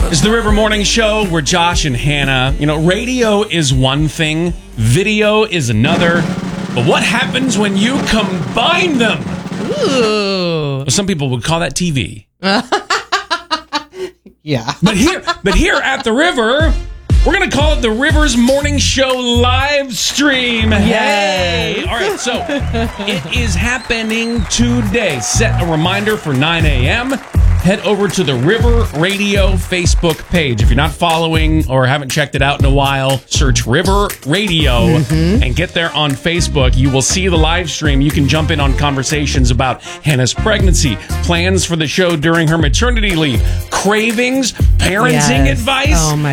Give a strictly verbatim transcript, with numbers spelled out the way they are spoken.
It's the River Morning Show. We're Josh and Hannah. You know, radio is one thing, video is another. But what happens when you combine them? Ooh. Some people would call that T V. Yeah. But here, but here at the River, we're going to call it the River's Morning Show live stream. Yes. Hey! All right, so it is happening today. Set a reminder for nine a.m. Head over to the River Radio Facebook page. If you're not following or haven't checked it out in a while, search River Radio mm-hmm. and get there on Facebook. You will see the live stream. You can jump in on conversations about Hannah's pregnancy, plans for the show during her maternity leave, cravings, parenting Yes. advice. Oh my